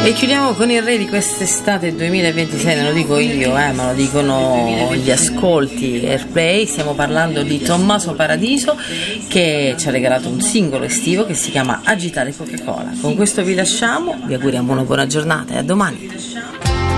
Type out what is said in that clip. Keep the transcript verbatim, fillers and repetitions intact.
E chiudiamo con il re di quest'estate duemilaventisei, non lo dico io, eh, ma lo dicono gli ascolti Airplay. Stiamo parlando di Tommaso Paradiso, che ci ha regalato un singolo estivo che si chiama Agitare Coca-Cola. Con questo vi lasciamo, vi auguriamo una buona giornata e a domani.